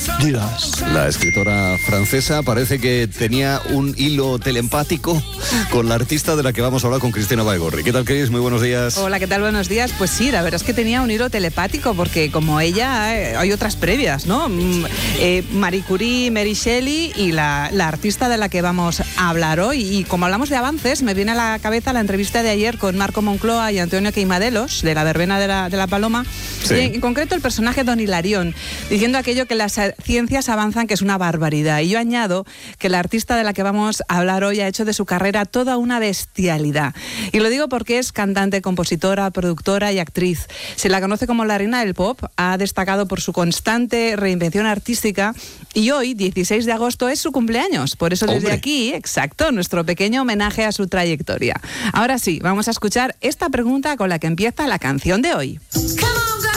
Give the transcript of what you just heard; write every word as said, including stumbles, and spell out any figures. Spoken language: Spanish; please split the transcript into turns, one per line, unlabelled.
Dilas.
La escritora francesa parece que tenía un hilo telepático con la artista de la que vamos a hablar, con Cristina Baigorri. ¿Qué tal, Cris? Muy buenos días.
Hola, ¿qué tal? Buenos días. Pues sí, la verdad es que tenía un hilo telepático, porque como ella eh, hay otras previas, ¿no? Eh, Marie Curie, Mary Shelley y la, la artista de la que vamos a hablar hoy. Y como hablamos de avances, me viene a la cabeza la entrevista de ayer con Marco Moncloa y Antonio Queimadelos, de la verbena de la, de la Paloma, sí. Y en, en concreto el personaje Don Hilarión, diciendo aquello que las ciencias avanzan, que es una barbaridad. Y yo añado que la artista de la que vamos a hablar hoy ha hecho de su carrera toda una bestialidad. Y lo digo porque es cantante, compositora, productora y actriz. Se la conoce como la reina del pop, ha destacado por su constante reinvención artística y hoy, dieciséis de agosto, es su cumpleaños. Por eso desde
¡Hombre!
Aquí, exacto, nuestro pequeño homenaje a su trayectoria. Ahora sí, vamos a escuchar esta pregunta con la que empieza la canción de hoy.